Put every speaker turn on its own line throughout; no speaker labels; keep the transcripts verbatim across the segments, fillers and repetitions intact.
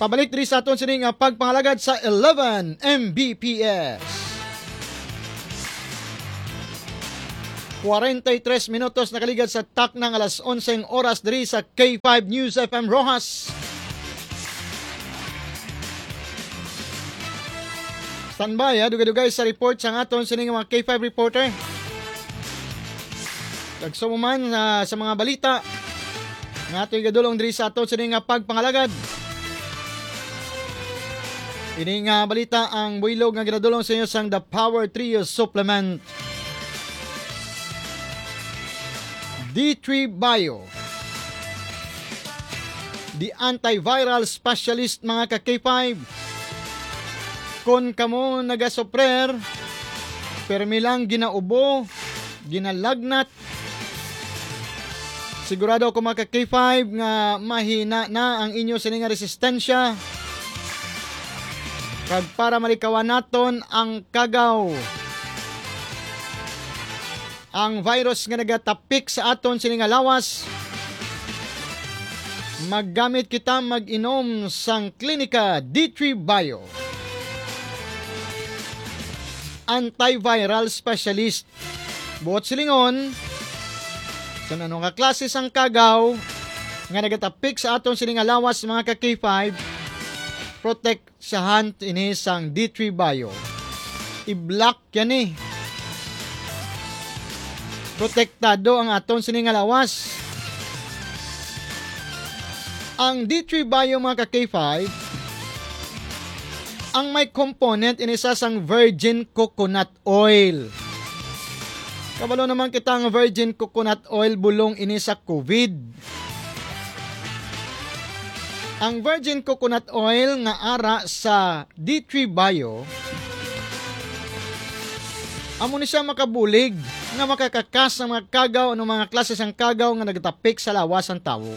Pabalik diri sa aton sining nga pagpangalagad sa eleven M B P S. forty-three minutos nakaligad sa tak ng alas eleven oras diri sa K five News F M Rojas. Standby ha, dugay-dugay sa report sa aton sining mga K five reporter. Kagsuman uh, sa mga balita nga ato igadulong diri sa aton sining nga pagpangalagad. Ini nga balita ang builog nga ginadulong sa inyo sang The Power Trio Supplement. D three Bio, the antiviral specialist mga ka K five. Kung kamo nagasoprer, permi lang ginaubo, ginalagnat, sigurado ko mga ka K five nga mahina na ang inyo sininga resistensya. Kag para malikawan naton ang kagaw, ang virus nga nagatapik sa aton sininga lawas, maggamit kita mag-inom sang klinika D three Bio, antiviral specialist. Buot silingon, sa nanong kaklase sang kagaw nga nagatapik sa aton sininga lawas mga ka K five, protect sa hand ini sang D three Bio. I-block yan eh. Protektado ang aton sininga lawas. Ang D three Bio mga ka K five, ang may component inisa sang virgin coconut oil. Kabalo naman kita ang virgin coconut oil bulong ini sa COVID. Ang virgin coconut oil nga ara sa D three Bio, amo ni siya makabulig nga makakakas ng mga kagaw o mga klase sang kagaw nga nagatapik sa lawas ang tawo.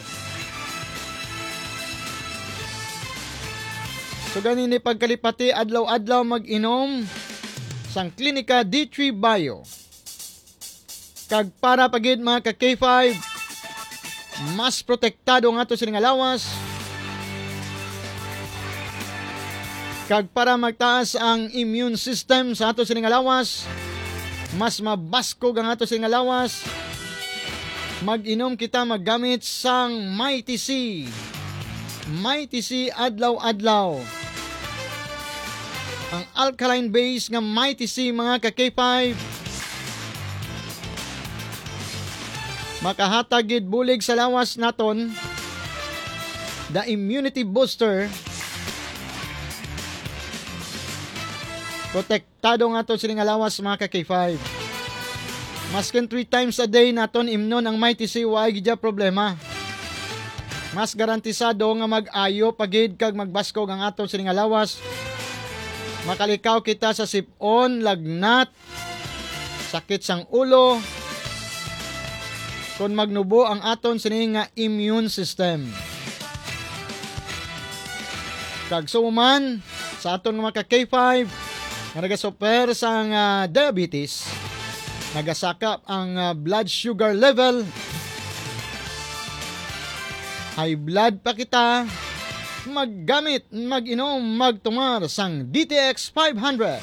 So ganini pagkalipati adlaw-adlaw mag-inom sang klinika D three Bio. Kag para pagid mga ka K five, mas protektado nga to sining lawas. Kag para magtaas ang immune system sa ato sining lawas, mas mabaskog ang ato sining lawas, mag-inom kita maggamit sang Mighty C. Mighty C adlaw-adlaw. Ang alkaline base nga Mighty C mga ka K five, makahatagid bulig sa lawas naton, the immunity booster. Protektado nga to sining lawas mga ka K five. Masken three times a day naton imnon ang Mighty C, wa gidya problema. Mas garantisado nga mag-ayo pagid kag magbaskog ang aton sining lawas. Makalikaw kita sa sipon, lagnat, sakit sang ulo, kung magnubo ang aton sining nga immune system. Kag suman sa aton mga ka K five nga nagasoper sang uh, diabetes, nagasakap ang uh, blood sugar level, high blood pa kita, maggamit, mag-inom, magtumar sang D T X five hundred.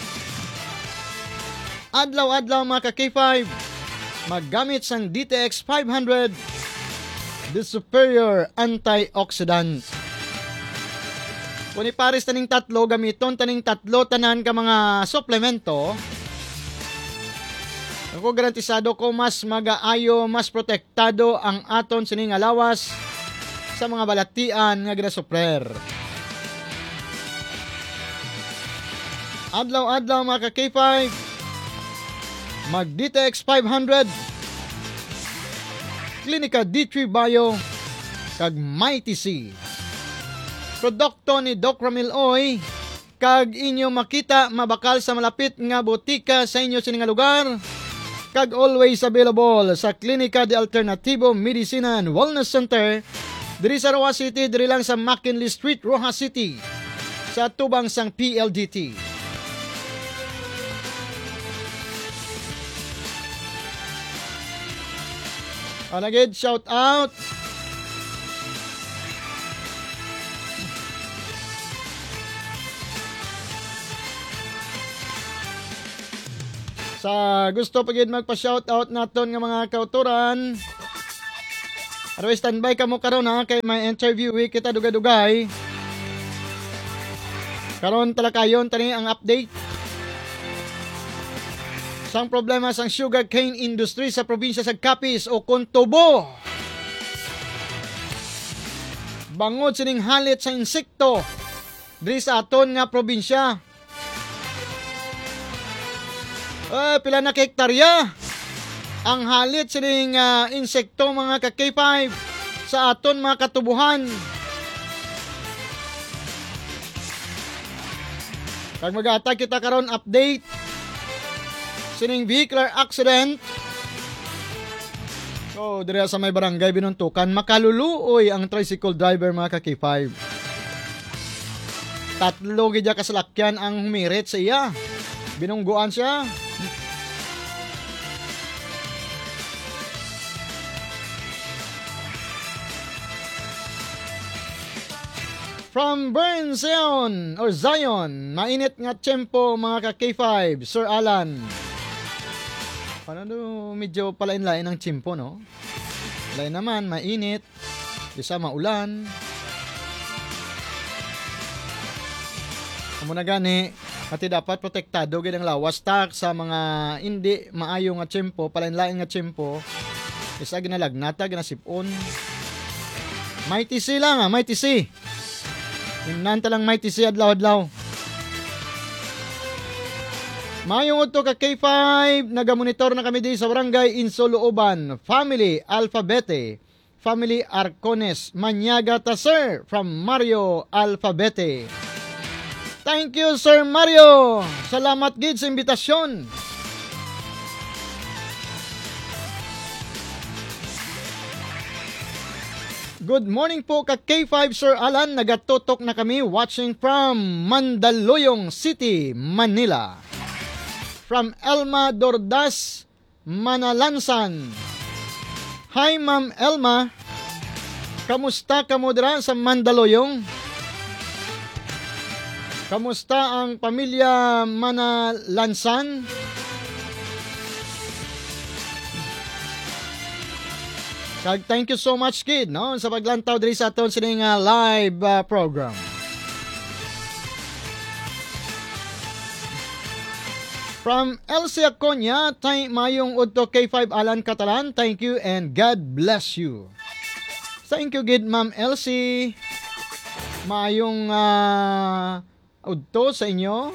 Adlaw-adlaw mga ka K five, maggamit sang D T X five hundred, the superior antioxidant. Kung ipares taning tatlo, gamiton taning tatlo tanan ka mga suplemento, ako garantisado ko mas magaayo, mas protektado ang aton sining lawas sa mga balatian nga ginasuprer. Adlaw-adlaw mga ka K five, mag D T X five hundred, klinika D three Bio, kag Mighty C. Produkto ni Doc Ramil Oy, kag inyo makita mabakal sa malapit nga botika sa inyo sining lugar, kag always available sa Klinika de Alternativo Medicina and Wellness Center diri sa Rojas City, diri lang sa McKinley Street, Rojas City, sa tubang sang P L D T. Anagid, shout out Sa gusto pagid magpa-shoutout naton nga mga kauturan. Araway standby ka mo karon ha, kay may interview week kita dugay-dugay. Karon talakayon tani ang update. Sang problema sang sugarcane industry sa probinsya sa Capiz o Contubo. Bangod sining halit sa insekto diri sa aton nga probinsya. Eh, pila na hektarya ang halit sining uh, insekto mga ka-K five sa aton mga katubuhan. Kag mag-atag kita karon update sining vehicular accident. So, dire sa may barangay Binuntukan, makaluluoy ang tricycle driver mga ka-K five. Tatlo gidya kasalakyan ang humirit sa iya. Binungguan siya. From Burn Zion or Zion, mainit nga tiyempo mga ka-K five, Sir Alan. Ano do, medyo palain-lain ang tiyempo, no? Lain naman, mainit, isa maulan. Amo na gani, pati dapat protektado gid ang lawas tak sa mga hindi maayo nga tiyempo, palain-lain nga tiyempo. Isa ginalagnata, ginasipon. May tisi lang ah, may tisi. Himnan talang may tisi adlaw-adlaw. Mayong udto ka K five, nagamonitor na kami di sa barangay Insulooban, Family Alphabete, Family Arcones, Manyaga ta sir, from Mario Alphabete. Thank you Sir Mario. Salamat gid sa imbitasyon. Good morning po ka K five Sir Alan, nagatutok na kami watching from Mandaluyong City, Manila. From Elma Dordas, Manalansan. Hi Ma'am Elma, kamusta ka mo dira sa Mandaluyong? Kamusta ang pamilya Manalansan? Kag thank you so much kid no sa paglantaw diri sa aton sining uh, live uh, program. From Elsie Aconya, tay mayong udto K five Alan Catalan, thank you and God bless you. Thank you gid Ma'am Elsie. Mayong uh, udto sa inyo.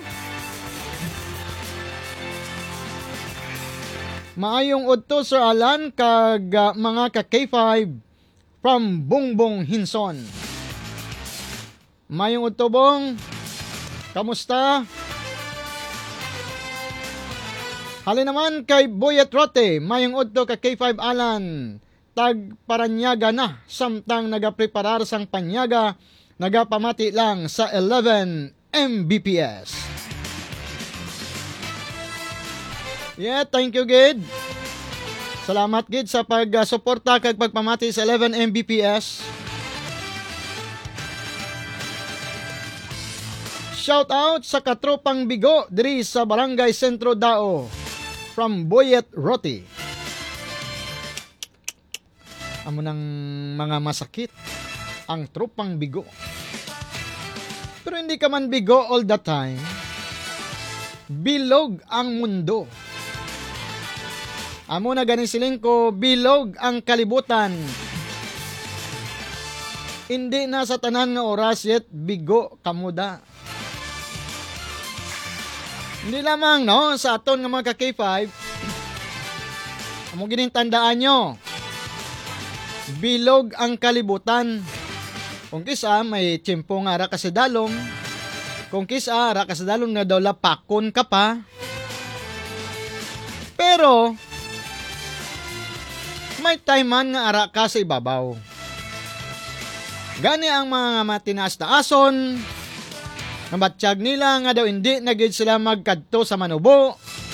Maayong udto Sir Alan kag uh, mga ka K five from Bungbong Hinson. Maayong udto bong. Kamusta? Hali naman kay Boyet Rote, mayong udto ka K five Alan. Tag Paranyaga na samtang nagapreparar sang panyaga, nagapamati lang sa eleven M B P S. Yeah, thank you gid. Salamat gid sa pag-suporta kag pagpamati sa eleven M B P S. Shout out sa katropang bigo diri sa Barangay Sentro Dao from Boyet Roti. Amo nang mga masakit ang tropang bigo. Pero hindi ka man bigo all the time. Bilog ang mundo. Amo na ganing siling ko, bilog ang kalibutan. Hindi na sa tanan nga oras yet bigo kamuda. Hindi lamang no sa aton nga mga ka K five. Amo gining tandaan nyo. Bilog ang kalibutan. Kung kisa may tiyempo nga ra kasi dalom. Kung kisa ra kasi dalom na daw lapakon ka pa. Pero may time man nga ara ka sa ibabaw. Gani ang mga matinaas-taason, nabatsyag nila nga daw hindi na gid sila magkadto sa manubo.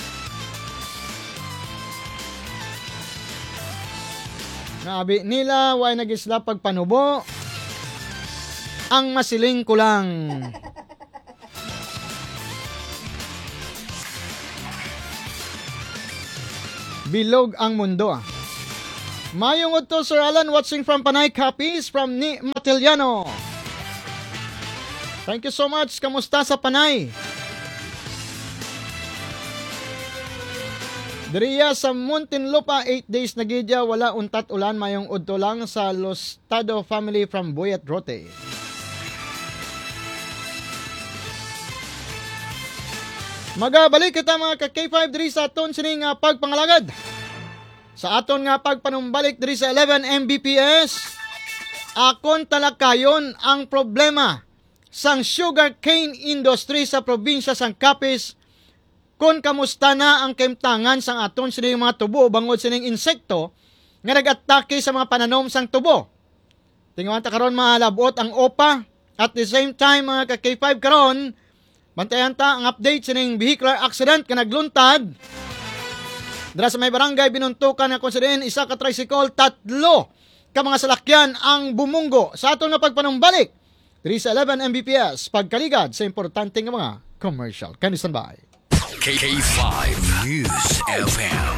Nabi nila way na gid sila pagpanubo. Ang masiling ko lang. Bilog ang mundo. Mayong udto Sir Alan watching from Panay, copies from ni Matiliano. Thank you so much. Kamusta sa Panay? Diriya sa Muntinlupa, eight days na gidya, wala untat ulan, mayong udto lang sa Lostado family from Buyat Rote. Magabalik kita mga ka-K five diri sa aton sining uh, pagpangalagad. Sa aton nga pagpanumbalik diri sa eleven M B P S, akon talakayon ang problema sang sugar cane industry sa probinsya sang Capiz. Kung kamusta na ang kaimtangan sang aton sining mga tubo bangod sining insekto nga nag-atake sa mga pananom sang tubo. Tingawan ta karon malabot ang O P A. At the same time mga ka-K five karon, bantayan ta ang update sining vehicular accident nga nagluntad. Dira sa may barangay binuntukan nga konsidente isa ka tricycle, tatlo ka mga salakyan ang bumunggo. Sa aton nga pagpanumbalik diri sa eleven M B P S, pagkaligad sa importante nga mga commercial. Kanisan bay.
K five News F M.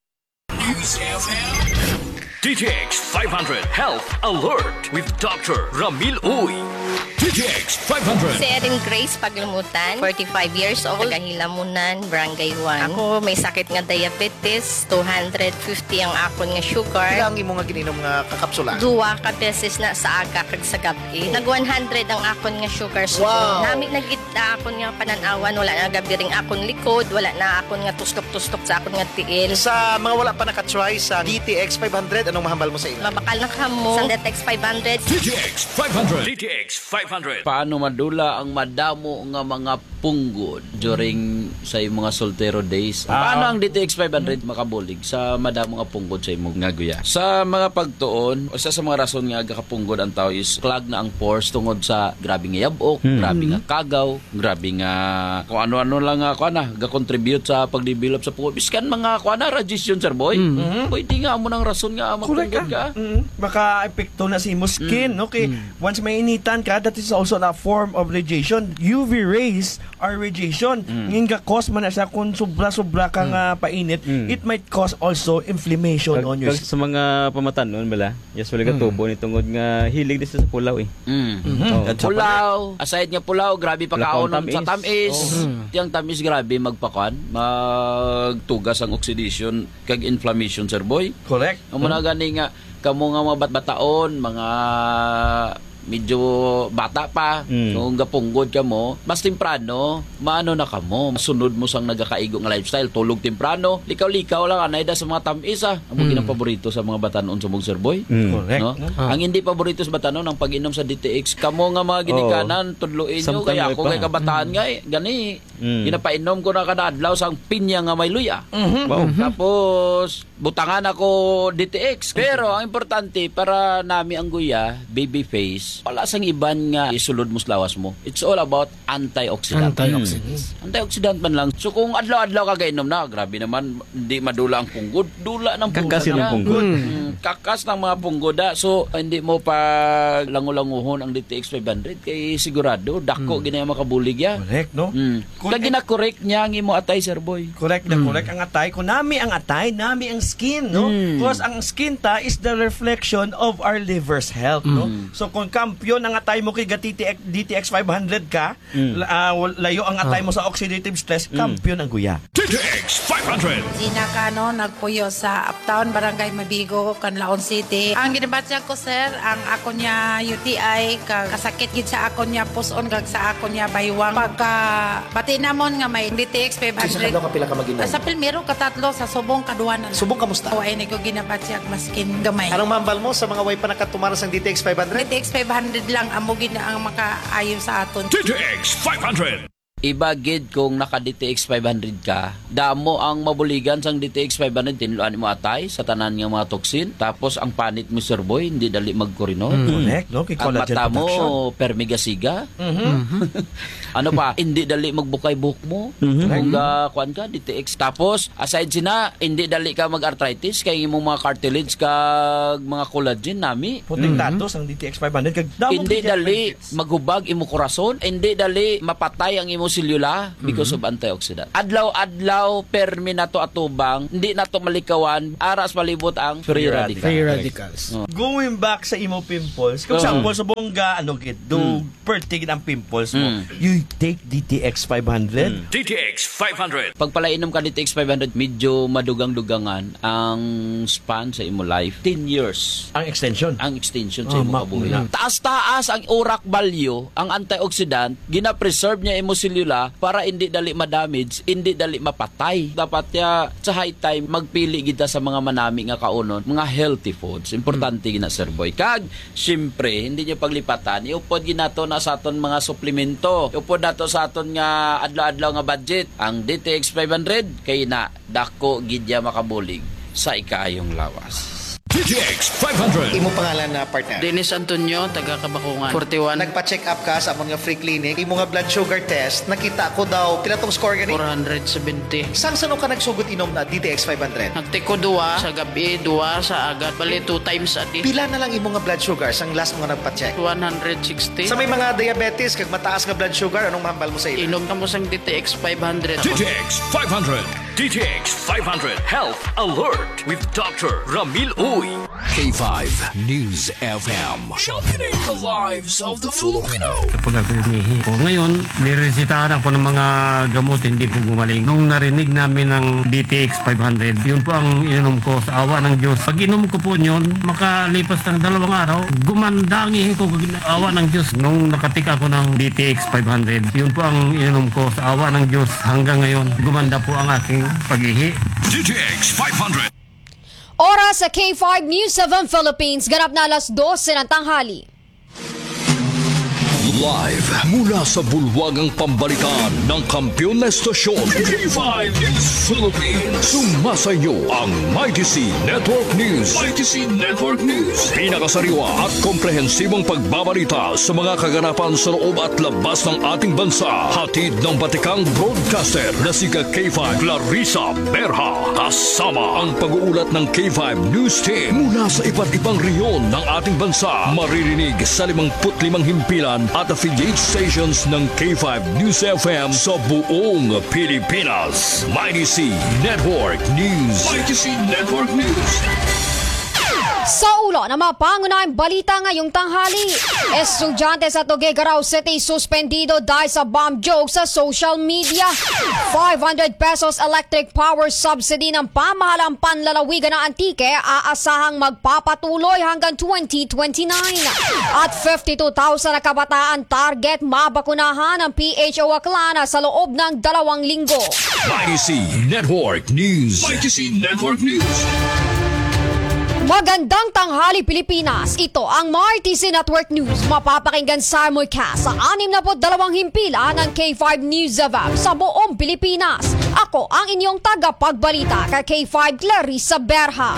News F M. D T X five hundred Health Alert with Doctor Ramil Uy. D T X five hundred.
Si Erin Grace Paglimutan, forty-five years old, Hilamunan, Barangay one. Ako may sakit nga diabetes, two hundred fifty ang akon nga sugar.
Ilang imo nga gininom nga kakapsula?
Duwa ka beses na sa aga kag sa gabi. Nag one hundred ang akon nga sugar. So,
wow.
Nami nagita akon nga pananawan, wala na gabi ring akon likod, wala na akon nga tustok-tustok sa akon nga tiil.
Sa mga wala pa nakatry sa D T X five hundred, anong mahambal mo sa ila?
Mabakal na kamo. Sa D T X five hundred.
D T X five hundred. D T X five hundred.
Paano madula ang madamo nga mga punggod during sa imong mga soltero days? Paano ang D T X five hundred makabulig sa madamo nga punggod sa imong nga guya? Sa mga pagtuon, isa sa mga rason nga gakapunggod ang tao is clog na ang pores tungod sa grabe nga yabok, hmm. grabe nga kagaw, grabe nga kung ano-ano lang nga kuan na ga-contribute sa pagdevelop sa punggod. Biskan mga kuan na radiation, sir boy. Mm-hmm. Pwede nga mo nang rason nga mapunggod ka.
Mm-hmm. Maka-epekto na sa imong skin. Mm-hmm. Okay, mm-hmm. Once mainitan ka, that is also a form of radiation. U V rays are radiation. Mm. Ngin ka cause man na siya kung sobra-sobra kang mm. uh, painit, mm. it might cause also inflammation kag, on your skin.
Sa mga pamatanon bala, yes wala ka tubo ni tungod nga hilig din sa pulaw eh.
Mm. Mm-hmm. Oh. Pulaw, aside nga pulaw, grabe pagkaon sa tamis. Oh. Mm. Tiyang tamis grabe magpakuan, magtugas ang oxidation kag inflammation, sir boy.
Correct.
Amo na gani nga kamo nga mga batbataon, mga medyo bata pa, mm. kung gapunggod ka mo, mas temprano, maano na ka mo, sunod mo sang nagakaigo nga lifestyle, tulog temprano, likaw-likaw lang, anay da sa mga tamis-a. Ang mm. paborito sa mga batanon sa mong sir boy. Mm. Correct. No? Ah. Ang hindi paborito sa batanon, ang pag-inom sa D T X, kamo nga mga ginikanan, oh. tudluin nyo, kaya ako kay kabataan mm. nga eh, gani, mm. ginapainom ko na kada adlaw sang pinya nga may luya. Mm-hmm. Wow. Tapos, butangan ako D T X. Pero, ang importante, para nami ang guya, baby face, wala sang iban nga isulod mo sa lawas mo. It's all about antioxidant.
Antioxidants.
Hmm. Antioxidant man lang. So kung adlaw-adlaw ka gainom na, grabe naman, hindi madula ang punggod. Dula ng punggod.
Kakas ng punggod.
Hmm. Kakas ng mga punggoda. So hindi mo pa langulanguhon ang D T X five hundred kay sigurado dako hmm. ginaya makabulig ya.
Correct, no?
Hmm. Kag gina-correct niya ang imo atay, sir boy.
Correct na hmm. correct ang atay. Kung nami ang atay, nami ang skin, no? Hmm. Because ang skin ta is the reflection of our liver's health, hmm. no? So kung kampiyon ang atay mo kay D T X five hundred ka, mm. uh, layo ang atay mo sa oxidative stress, mm. kampiyon ang guya.
D T X five hundred.
Gina Cano, nagpuyo sa Uptown, Barangay Mabigo, Canlaon City. Ang ginabatya ko, sir, ang ako niya U T I, kag kasakit gid sa ako niya puson, kag sa ako niya baywang. Pagka bati namon nga may D T X five hundred.
Sa kadlaw ka pila ka mag-inom?
Sa Pilmero, katatlo, sa Subong, Kaduanan.
Subong, kamusta?
O, ay, ko ginabatya, maskin gamay.
Anong mambal mo sa mga way pa nakatumaras ng D T X five hundred?
D T X five hundred lang amugin na ang makaayon sa aton.
D T X five hundred.
Iba gid kung naka-D T X five hundred ka, damo ang mabuligan sang D T X five hundred, tinluan mo atay sa tanan nga mga toxin, tapos ang panit mo, sir boy, hindi dali magkurino.
Mm. Correct, no? Kay
ang
collagen
mata mo,
production.
permigasiga.
Mm-hmm.
Ano pa, hindi dali magbukay buhok mo. Mm-hmm. Kung uh, kuan ka, D T X. Tapos, aside sina, hindi dali ka mag-arthritis, kay imong mga cartilage kag mga collagen nami.
Puting mm-hmm. tatos ang D T X five hundred. Kag
hindi dali maghubag imo korason, hindi dali mapatay ang imo selula because of antioxidant. Adlaw-adlaw permi nato atubang, hindi nato malikawan, aras palibot ang free radical.
Free radicals.
Oh.
Going back sa imo pimples, kung
Uh-huh.
example, sa bongga, ano kit, do pertigid ang pimples mo, you take D T X five hundred.
D T X five hundred.
Pag palainom ka D T X five hundred, medyo madugang-dugangan ang span sa imo life. ten years
Ang extension.
ang extension sa
Oh,
imo
ma-
kabuhi.
na.
Taas-taas ang urak value, ang antioxidant, gina-preserve niya imo selula para hindi dali ma-damage, hindi dali mapatay. Dapat ya sa high time magpili kita sa mga manami nga kaunon, mga healthy foods. Importante gina Sir Boy. Kag syempre, hindi niyo paglipatan, iupod ginato na sa aton mga suplemento. Iupod nato sa aton nga adlaw-adlaw nga budget. Ang D T X five hundred kay na dako gidya makabulig sa ikayong lawas.
D T X five hundred.
Imo pangalan na partner.
Dennis Antonio, taga Kabakungan. forty-one,
Nagpa-check up ka sa among nga free clinic, imo nga blood sugar test, nakita ko daw pila tong score gani.
four seventy.
Sang sano ka nagsugot inom na D T X five hundred?
Nagtiko duwa sa gabi, duwa sa agat. Bali, two times a day.
Pila na lang imo nga blood sugar sang last mo nga nagpa-check?
one sixty.
Sa may mga diabetes kag mataas nga blood sugar, anong mahambal mo sa ila?
Inom ka mo sang D T X five hundred.
D T X five hundred. D T X five hundred Health Alert with Doctor Ramil Uy. K five News F M. Championing the lives of the Filipino.
Kapag ako umihi ko. Ngayon, niresitahan ako ng mga gamot, hindi po gumaling. Nung narinig namin ng D T X five hundred, yun po ang ininom ko sa awa ng Diyos. Pag inom ko po yun, makalipas ng dalawang araw, gumanda ang ihi ko sa awa ng Diyos. Nung nakatik ako ng D T X five hundred, yun po ang ininom ko sa awa ng Diyos. Hanggang ngayon, gumanda po ang aking pag-ihi.
D T X five hundred.
Oras sa K five News seven Philippines, ganap na alas dose ng tanghali.
Live mula sa bulwagang pambalitaan ng kampiyon na estasyon K five News Philippines. Sumasayo ang Mighty C Network News. Mighty C Network News. Pinakasariwa at komprehensibong pagbabalita sa mga kaganapan sa loob at labas ng ating bansa. Hatid ng batikang broadcaster na si K five Clarissa Berha. Kasama ang pag-uulat ng K five News Team mula sa iba't ibang reyon ng ating bansa. Maririnig sa limangput limang himpilan at affiliate stations ng K five News F M sa buong Pilipinas. Mighty C Network News. Mighty C Network News.
Sa ulo ng mga pangunahing balita ngayong tanghali, estudyante sa Tuguegarao City suspendido dahil sa bomb joke sa social media. five hundred pesos electric power subsidy ng pamahalang panlalawigan ng Antique aasahang magpapatuloy hanggang twenty twenty-nine. At fifty-two thousand na kabataan target mabakunahan ng P H O Aklana sa loob ng dalawang linggo.
Mighty C Network News. Mighty C Network News.
Magandang tanghali Pilipinas. Ito ang Mighty C Network News. Mapapakinggan sa simulcast sa anim na dalawang himpila ng K five News F M sa buong Pilipinas. Ako ang inyong tagapagbalita kay K five Clarissa Berha.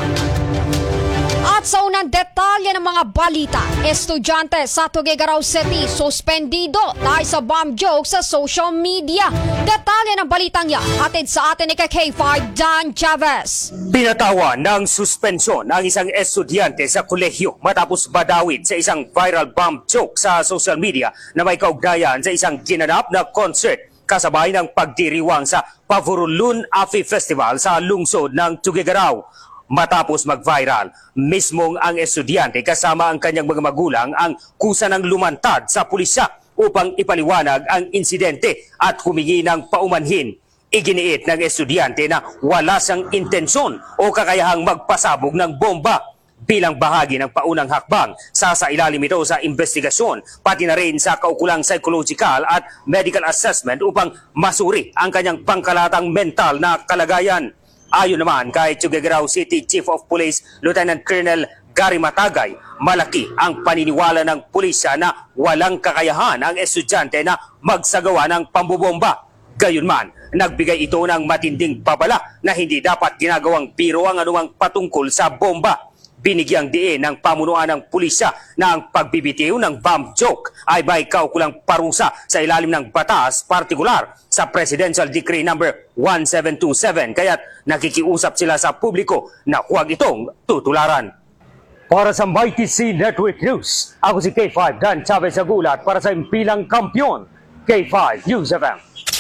At sa unang detalye ng mga balita, estudyante sa Tuguegarao City suspendido dahil sa bomb joke sa social media. Detalye ng balitang yan, hatid sa atin ni K five Dan Chavez.
Binatawan ng suspensyon ang isang estudyante sa kolehiyo matapos badawid sa isang viral bomb joke sa social media na may kaugnayan sa isang ginanap na concert kasabay ng pagdiriwang sa Pavurulun Afi Festival sa lungsod ng Tuguegarao. Matapos mag-viral, mismong ang estudyante kasama ang kanyang mga magulang ang kusa ng lumantad sa pulisya upang ipaliwanag ang insidente at humingi ng paumanhin. Iginiit ng estudyante na wala siyang intensyon o kakayahang magpasabog ng bomba. Bilang bahagi ng paunang hakbang, sasailalim ito sa investigasyon pati na rin sa kaukulang psychological at medical assessment upang masuri ang kanyang pangkalatang mental na kalagayan. Ayon naman kay Tuguegarao City Chief of Police Lieutenant Colonel Gary Matagay, malaki ang paniniwala ng pulisya na walang kakayahan ang estudyante na magsagawa ng pambobomba. Gayunman, nagbigay ito ng matinding babala na hindi dapat ginagawang biro ang anumang patungkol sa bomba. Binigyang diin ng pamunuan ng pulisya na ang pagbibitiw ng bomb joke ay may kaukulang parusa sa ilalim ng batas, partikular sa Presidential Decree number one seven two seven, kaya't nakikiusap sila sa publiko na huwag itong tutularan. Para sa Mighty C Network News, ako si K five Dan Chavez Agulat para sa impilang kampiyon, K five News F M.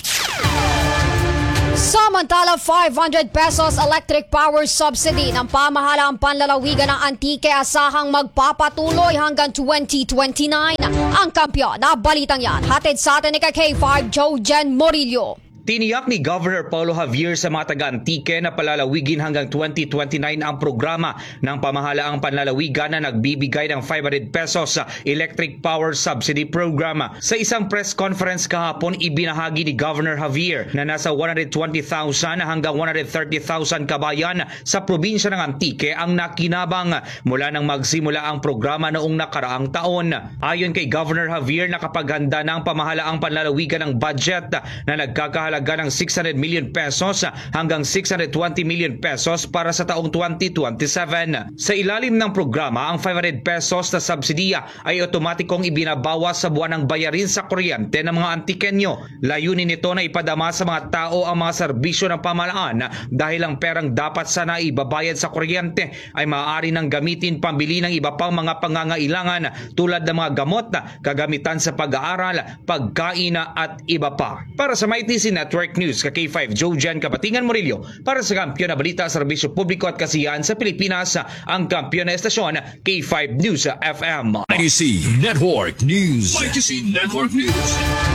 Samantala, five hundred pesos electric power subsidy ng pamahalaang panlalawigan ng Antique asahang magpapatuloy hanggang twenty twenty-nine. Ang kampyon na balitang yan, hatid sa atin ni K five Jojen Morillo.
Tiniyak ni Governor Paulo Javier sa mga taga-Antique na palalawigin hanggang twenty twenty-nine ang programa ng pamahalaang panlalawigan na nagbibigay ng five hundred pesos sa Electric Power Subsidy Program. Sa isang press conference kahapon, ibinahagi ni Governor Javier na nasa one hundred twenty thousand hanggang one hundred thirty thousand kabayan sa probinsya ng Antique ang nakinabang mula nang magsimula ang programa noong nakaraang taon. Ayon kay Governor Javier, nakapaghanda ng pamahalaang panlalawigan ng budget na nagkakahalaga ng six hundred million pesos hanggang six hundred twenty million pesos para sa taong twenty twenty-seven. Sa ilalim ng programa, ang five hundred pesos na subsidiya ay otomatikong ibinabawas sa buwan ng bayarin sa kuryente ng mga Antikenyo. Layunin nito na ipadama sa mga tao ang mga serbisyo ng pamahalaan dahil ang perang dapat sana ibabayad sa kuryente ay maaari nang gamitin pambili ng iba pang mga pangangailangan tulad ng mga gamot, kagamitan sa pag-aaral, pagkain at iba pa. Para sa Mighty C Network News, ka K five Jojen Kabatingan Morillo, para sa kampiyon na balita, serbisyo publiko at kasiyahan sa Pilipinas, ang kampiyon na estasyon K five News F M.
Mighty C Network News. Mighty C Network News.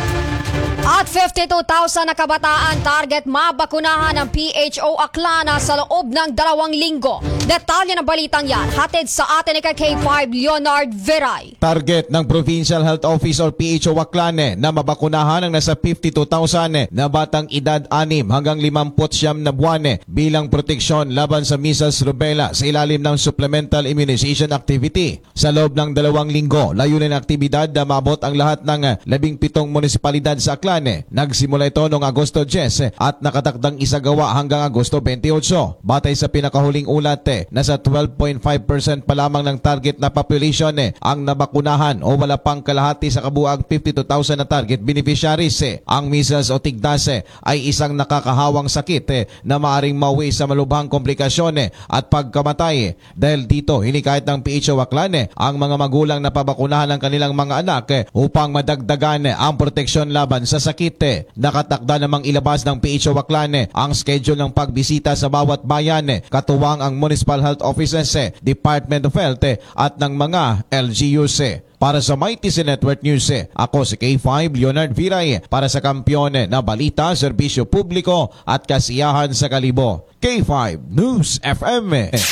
At fifty-two thousand na kabataan target mabakunahan ng P H O Aklana sa loob ng dalawang linggo. Detalye ng balitang yan, hatid sa atin ni K five Leonard Veray.
Target ng Provincial Health Office or P H O Aklane na mabakunahan ang nasa fifty-two thousand na batang edad anim hanggang limampu't siyam na buwan bilang proteksyon laban sa measles, rubella sa ilalim ng supplemental immunization activity. Sa loob ng dalawang linggo, layunin ng aktibidad na maabot ang lahat ng labing pitong munisipalidad sa Aklane. Nagsimula ito noong Agosto ten at nakatakdang isagawa hanggang Agosto twenty-eight. Batay sa pinakahuling ulat, nasa twelve point five percent pa lamang ng target na population ang nabakunahan o wala pang kalahati sa kabuang fifty-two thousand na target beneficiaries. Ang measles o tigdas ay isang nakakahawang sakit na maaring mauwi sa malubhang komplikasyon at pagkamatay. Dahil dito, hinikayat ng P H O Aklane ang mga magulang na pabakunahan ng kanilang mga anak upang madagdagan ang proteksyon laban sa sakit. Nakatakda namang ilabas ng P H O Aklane ang schedule ng pagbisita sa bawat bayan, katuwang ang Municipal Health Offices, Department of Health at ng mga L G Us. Para sa Mighty C Network News, ako si K five Leonard Viray para sa kampiyon na balita, serbisyo publiko at kasiyahan sa Kalibo. K five News F M.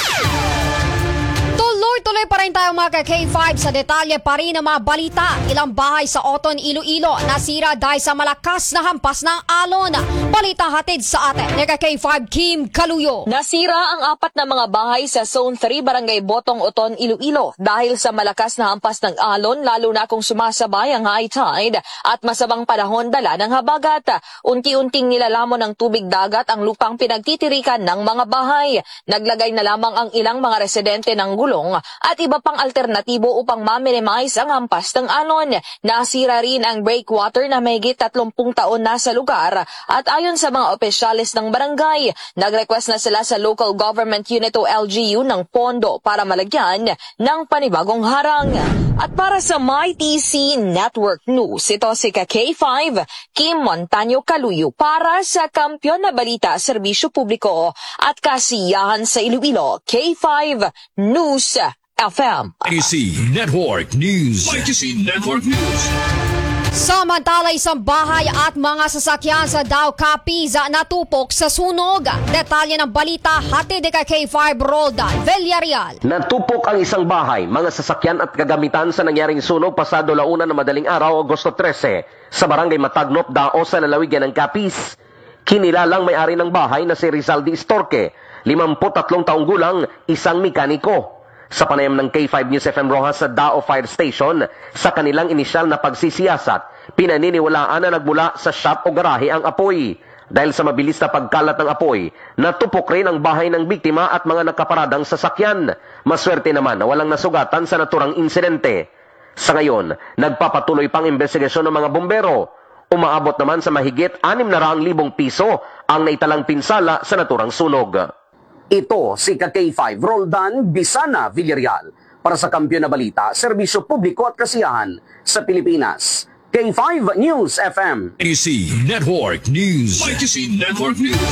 Tuloy pa rin tayo mga K five sa detalye pa rin ng mga balita. Ilang bahay sa Oton, Iloilo nasira dahil sa malakas na hampas ng alon. Balita hatid sa atin ni K five Kim Kaluyo.
Nasira ang apat na mga bahay sa Zone three, Barangay Botong, Oton, Iloilo dahil sa malakas na hampas ng alon, lalo na kung sumasabay ang high tide at masamang panahon dala ng habagat. Unti-unting nilalamon ng tubig dagat ang lupang pinagtitirikan ng mga bahay. Naglagay na lamang ang ilang mga residente ng gulong at iba pang alternatibo upang ma-minimize ang hampas ng alon. Nasira rin ang breakwater na mahigit tatlumpung taon na sa lugar at ayon sa mga opisyalis ng barangay, nag-request na sila sa Local Government Unit o L G U ng pondo para malagyan ng panibagong harang. At para sa Mighty C Network News, ito si K five Kim Montaño Kaluyo para sa kampiyon na balita, serbisyo publiko at kasiyahan sa Iloilo. K five News F M.
Mighty C Network News. Mighty C Network News.
Samantala, isang bahay at mga sasakyan sa Dao Capiz natupok sa sunog. Detalye ng balita hatid ni K five Roldan Villarreal.
Natupok ang isang bahay, mga sasakyan at kagamitan sa nangyaring sunog pasado launa na madaling araw, Agosto trese, sa Barangay Matagnop, Dao sa lalawigan ng Capiz. Kinilalang may-ari ng bahay na si Rizal Di Istorque, limampu't tatlong taong gulang, isang mekaniko. Sa panayam ng K five News F M Rojas sa Dao Fire Station, sa kanilang inisyal na pagsisiyasat, pinaniniwalaan na nagmula sa shop o garahe ang apoy. Dahil sa mabilis na pagkalat ng apoy, natupok rin ang bahay ng biktima at mga nakaparadang sasakyan. Maswerte naman na walang nasugatan sa naturang insidente. Sa ngayon, nagpapatuloy pang investigasyon ng mga bombero. Umaabot naman sa mahigit anim na raang libong piso ang naitalang pinsala sa naturang sunog.
Ito si K five Roldan Bisana Villarreal para sa kampiyon na balita, serbisyo publiko at kasiyahan sa Pilipinas. K five News F M.
Y C Network News. Y C Network News.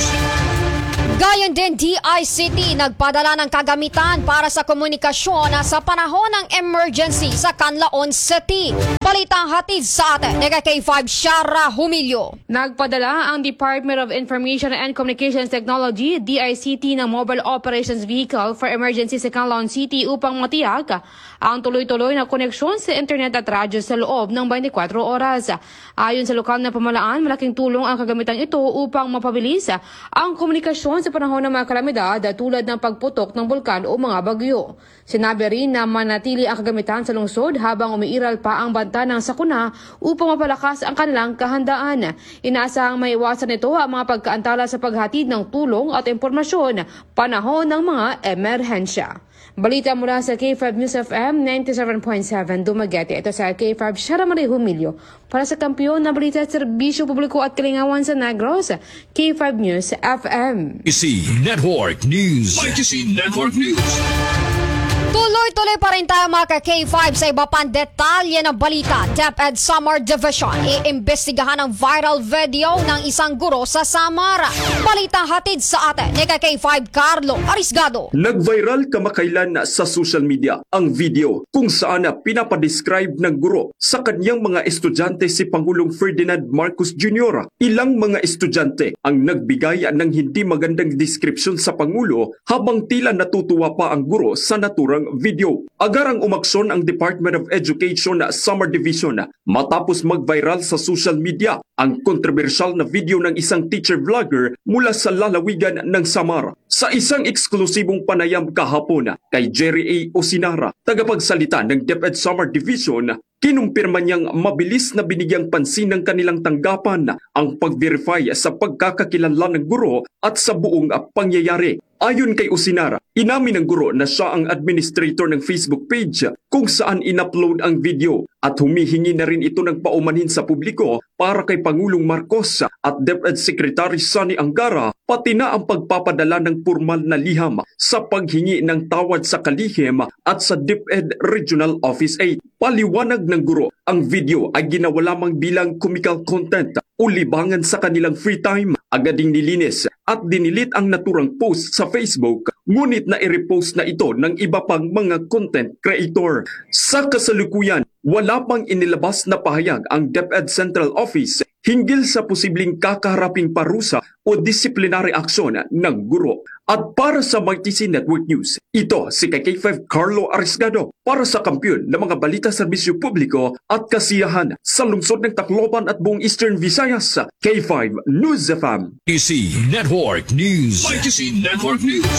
Gayon din D I C T nagpadala ng kagamitan para sa komunikasyon sa panahon ng emergency sa Canlaon City. Balitang hatid sa atin, Nega K five Shara Humilio.
Nagpadala ang Department of Information and Communications Technology, D I C T, ng Mobile Operations Vehicle for Emergency sa Canlaon City upang matiyak ang tuloy-tuloy na koneksyon sa internet at radyo sa loob ng twenty-four oras. Ayon sa lokal na pamalaan, malaking tulong ang kagamitan ito upang mapabilis ang komunikasyon sa panahon ng mga kalamidad tulad ng pagputok ng bulkan o mga bagyo. Sinabi rin na manatili ang kagamitan sa lungsod habang umiiral pa ang banta ng sakuna upang mapalakas ang kanilang kahandaan. Inaasahang maiwasan nito ang mga pagkaantala sa paghatid ng tulong at impormasyon panahon ng mga emerhensya. Balita mula sa K five News F M ninety-seven point seven Dumaguete. Ito sa K five Shara Marie Humilio. Para sa kampiyon na balita at serbisyo publiko at kalingawan sa Negros, K five News F M.
Y C Network News. Y C Network News.
Tuloy-tuloy pa rin tayo mga K five sa iba pang detalye ng balita. DepEd Samar Division iimbestigahan ang viral video ng isang guro sa Samar. Balitang hatid sa atin ni K five Carlo Arisgado.
Nag-viral kamakailan sa social media ang video kung saan pinapadescribe ng guro sa kanyang mga estudyante si Pangulong Ferdinand Marcos Junior Ilang mga estudyante ang nagbigay ng hindi magandang description sa Pangulo habang tila natutuwa pa ang guro sa naturang video. Agarang umaksyon ang Department of Education Samar Division matapos mag-viral sa social media ang kontrobersyal na video ng isang teacher vlogger mula sa lalawigan ng Samar. Sa isang eksklusibong panayam kahapon kay Jerry A. Osinara, tagapagsalita ng DepEd Samar Division, kinumpirma niyang mabilis na binigyang pansin ng kanilang tanggapan ang pag-verify sa pagkakakilanlan ng guro at sa buong pangyayari. Ayon kay Osinara, inamin ng guro na siya ang administrator ng Facebook page kung saan in-upload ang video at humihingi na rin ito ng paumanhin sa publiko para kay Pangulong Marcos at DepEd Secretary Sonny Angara, pati na ang pagpapadala ng formal na liham sa paghingi ng tawad sa kalihim at sa DepEd Regional Office eight. Paliwanag ng guro, ang video ay ginawa lamang bilang comical content o libangan sa kanilang free time. Agad ding nilinis at dinilit ang naturang post sa Facebook, ngunit na i-repost na ito ng iba pang mga content creator. Sa kasalukuyan, wala pang inilabas na pahayag ang DepEd Central Office hinggil sa posibleng kakaharaping parusa o disciplinary aksyon ng guro. At para sa Y T C Network News, ito si K five Carlo Arisgado para sa kampiyon ng mga balita serbisyo publiko at kasiyahan sa lungsod ng Tacloban at buong Eastern Visayas. K five News F M.
Y C Network News. Y C Network News.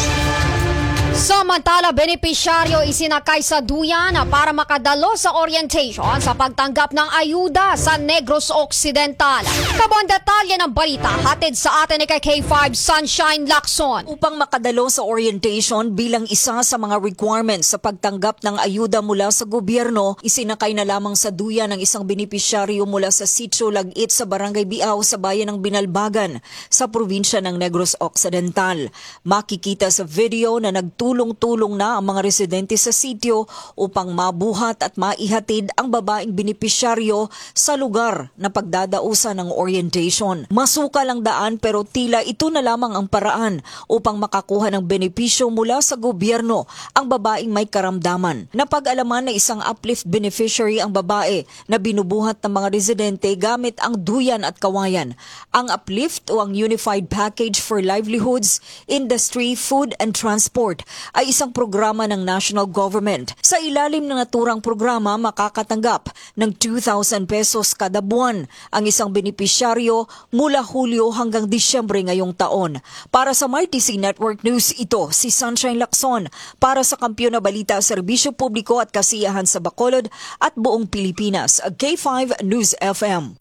Samantala, benepisyaryo isinakay sa duyan para makadalo sa orientation sa pagtanggap ng ayuda sa Negros Occidental. Kabon detalye ng balita, hatid sa atin ni K five Sunshine Lacson.
Upang makadalo sa orientation bilang isa sa mga requirements sa pagtanggap ng ayuda mula sa gobyerno, isinakay na lamang sa duyan ng isang benepisyaryo mula sa Sitio Lagit sa Barangay Biao sa bayan ng Binalbagan sa probinsya ng Negros Occidental. Makikita sa video na nagtulong Tulong-tulong na ang mga residente sa sitio upang mabuhat at maihatid ang babaeng benepisyaryo sa lugar na pagdadausan ng orientation. Masukal ang daan pero tila ito na lamang ang paraan upang makakuha ng benepisyo mula sa gobyerno ang babaeng may karamdaman. Napag-alaman na isang uplift beneficiary ang babae na binubuhat ng mga residente gamit ang duyan at kawayan. Ang uplift o ang Unified Package for Livelihoods, Industry, Food and Transport ay isang programa ng national government. Sa ilalim ng naturang programa, makakatanggap ng two thousand pesos kada buwan ang isang benepisyaryo mula Hulyo hanggang Disyembre ngayong taon. Para sa Y T C Network News, ito si Sunshine Lacson para sa kampiyon na balita, serbisyo publiko at kasiyahan sa Bacolod at buong Pilipinas. K five News F M.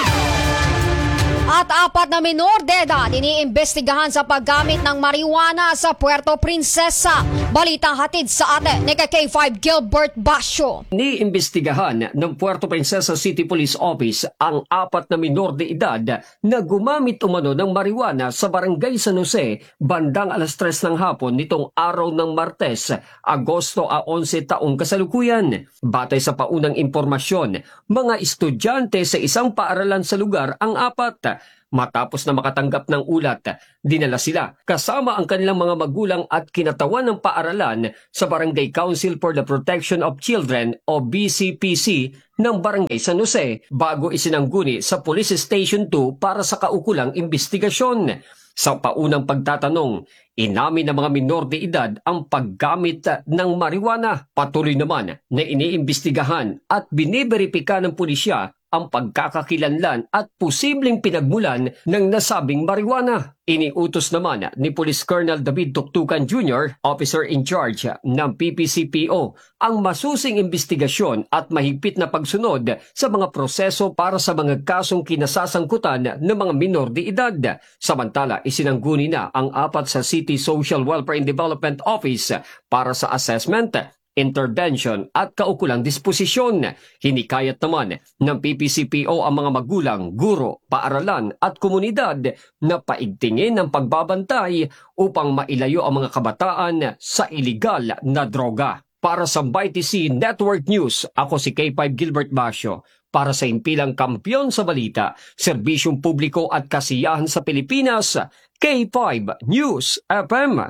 At apat na minor de edad iniimbestigahan sa paggamit ng marijuana sa Puerto Princesa. Balitang hatid sa atin ni K five Gilbert Basyo.
Niimbestigahan ng Puerto Princesa City Police Office ang apat na minor de edad na gumamit umano ng marijuana sa barangay San Jose bandang alas tres ng hapon nitong araw ng Martes, Agosto a eleven taong kasalukuyan. Batay sa paunang impormasyon, mga estudyante sa isang paaralan sa lugar ang apat. Matapos na makatanggap ng ulat, dinala sila kasama ang kanilang mga magulang at kinatawan ng paaralan sa Barangay Council for the Protection of Children o B C P C ng Barangay San Jose bago isinangguni sa Police Station two para sa kaukulang investigasyon. Sa paunang pagtatanong, inamin ng mga minor de edad ang paggamit ng marijuana. Patuloy naman na iniimbestigahan at biniberipika ng pulisya ang pagkakakilanlan at posibleng pinagmulan ng nasabing marijuana. Iniutos naman ni Police Colonel David Tuktukan Junior, Officer in Charge ng P P C P O, ang masusing investigasyon at mahigpit na pagsunod sa mga proseso para sa mga kasong kinasasangkutan ng mga minor de edad. Samantala, isinangguni na ang apat sa City Social Welfare and Development Office para sa assessment, intervention at kaukulang disposisyon. Hinikayat naman ng P P C P O ang mga magulang, guro, paaralan at komunidad na paigtingin ang pagbabantay upang mailayo ang mga kabataan sa iligal na droga. Para sa Y T C Network News, ako si K five Gilbert Basyo. Para sa impilang kampyon sa balita, serbisyong publiko at kasiyahan sa Pilipinas, K five News F M.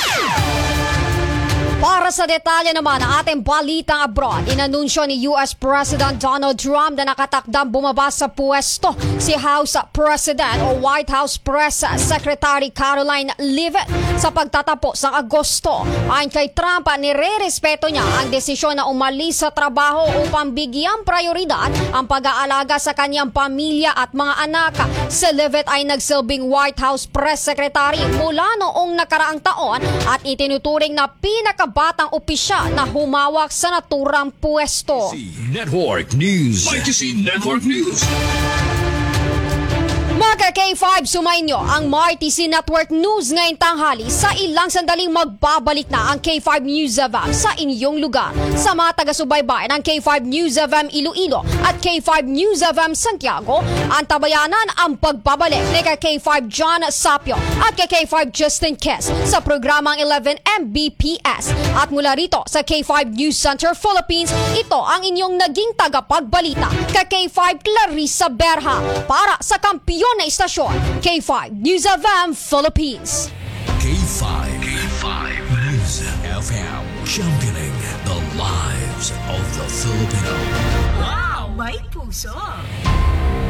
Para sa detalye naman ng ating balitang abroad, inanunsyo ni U S President Donald Trump na nakatakdang bumaba sa puwesto si House President o White House Press Secretary Caroline Leavitt sa pagtatapos ng Agosto. Ayon kay Trump, nirerespeto niya ang desisyon na umalis sa trabaho upang bigyang prioridad ang pag-aalaga sa kanyang pamilya at mga anak. Si Leavitt ay nagsilbing White House Press Secretary mula noong nakaraang taon at itinuturing na pinaka batang opisyal na humawak sa naturang puwesto.
Network News. Y T C Network News.
Mga K five, sumainyo ang M R T C Network News ngayong tanghali. Sa ilang sandaling magbabalik na ang K five News F M sa inyong lugar. Sa mga taga-subaybay ng K five News F M Iloilo at K five News F M Santiago, ang tabayanan ang pagbabalik ni K five John Sapio at K five Justin Kes sa programang eleven M B P S. At mula rito sa K five News Center Philippines, ito ang inyong naging tagapagbalita, K five Clarissa Berha para sa kampiyon na istasyon, K five News F M Philippines.
K five. K five News F M. Championing the lives of the Filipino.
Wow! May puso!